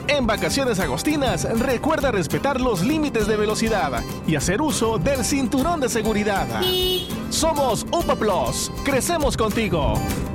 En Vacaciones Agostinas, recuerda respetar los límites de velocidad y hacer uso del cinturón de seguridad. Somos UPA Plus. Crecemos contigo.